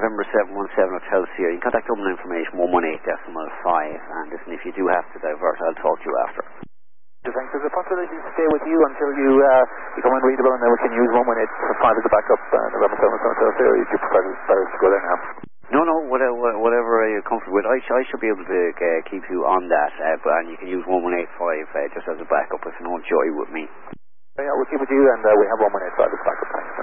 November 717 Hotel Sierra. You can contact Dublin Information 118.5, and listen, if you do have to divert, I'll talk to you after. Thanks. There's a possibility to stay with you until you become unreadable, and then we can use 118.5 as a backup, November 717 Hotel Sierra, or would you prefer to go there now? No, whatever you're comfortable with. I should be able to keep you on that, and you can use 1185 just as a backup if you don't joy with me. Yeah, we'll keep with you, and we have 1185 as a backup.